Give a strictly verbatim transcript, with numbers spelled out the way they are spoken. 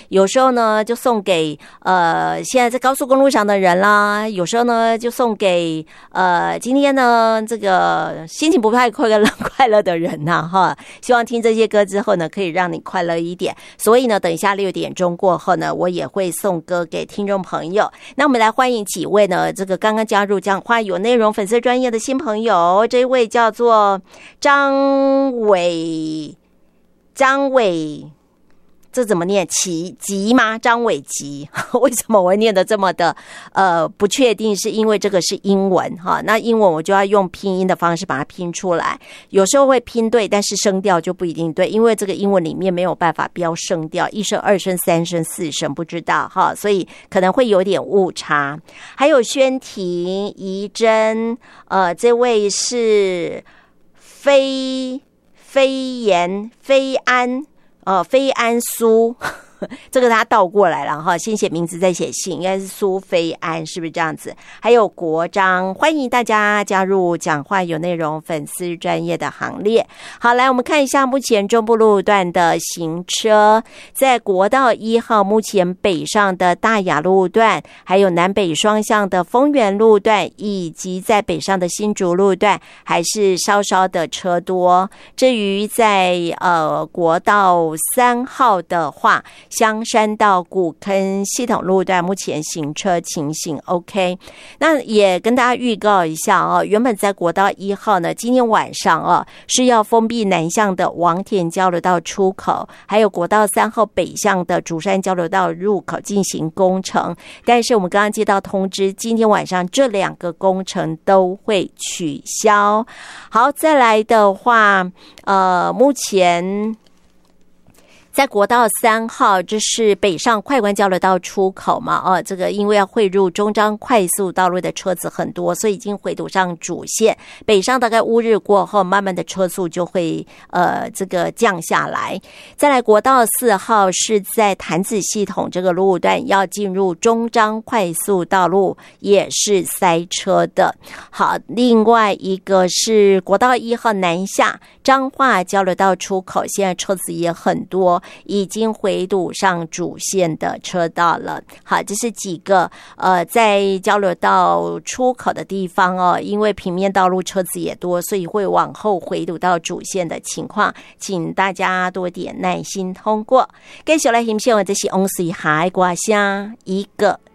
有时候呢就送给呃现在在高速公路上的人啦，有时候呢就送给呃今天呢这个心情不太快乐快乐的人呐、啊、哈。希望听这些歌之后呢，可以让你快乐一点。所以呢，等一下六点钟过后呢，我也会送歌给听众朋友。那我们来欢迎几位呢，这个刚刚加入讲话有内容粉丝专页的新朋友。这一位叫做张伟，张伟。这怎么念？奇吉吗？张伟吉？为什么我会念得这么的呃不确定？是因为这个是英文哈，那英文我就要用拼音的方式把它拼出来，有时候会拼对，但是声调就不一定对，因为这个英文里面没有办法标声调，一声、二声、三声、四声不知道哈，所以可能会有点误差。还有宣婷、怡珍，呃，这位是飞飞言飞安。呃，飞安苏，这个他倒过来了哈，先写名字再写姓，应该是苏飞安，是不是这样子？还有国章，欢迎大家加入讲话有内容粉丝专业的行列。好，来我们看一下目前中部路段的行车，在国道一号目前北上的大雅路段，还有南北双向的丰原路段，以及在北上的新竹路段，还是稍稍的车多。至于在呃国道三号的话，香山到古坑系统路段目前行车情形 OK。 那也跟大家预告一下哦，原本在国道一号呢，今天晚上哦是要封闭南向的王田交流道出口，还有国道三号北向的竹山交流道入口进行工程，但是我们刚刚接到通知，今天晚上这两个工程都会取消。好，再来的话呃目前在国道三号，这是北上快关交流道出口嘛？哦，这个因为要汇入中彰快速道路的车子很多，所以已经回堵上主线。北上大概乌日过后，慢慢的车速就会呃这个降下来。再来国道四号是在潭子系统这个路段要进入中彰快速道路，也是塞车的。好，另外一个是国道一号南下彰化交流道出口，现在车子也很多。已经回堵上主线的车道了。好，这是几个呃在交流道出口的地方哦，因为平面道路车子也多，所以会往后回堵到主线的情况，请大家多点耐心通过。继续来欣赏的是王水海歌声一个